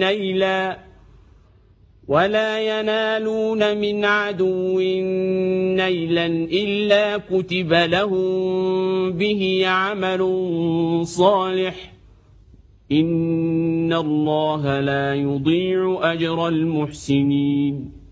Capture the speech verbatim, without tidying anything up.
نيلا ولا ينالون من عدو نيلا إلا كتب لهم به عمل صالح إن الله لا يضيع أجر المحسنين.